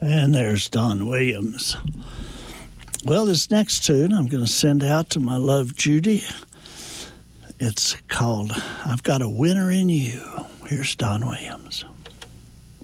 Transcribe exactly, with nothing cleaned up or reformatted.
And there's Don Williams. Well, this next tune I'm going to send out to my love Judy. It's called I've Got a Winner in You. Here's Don Williams.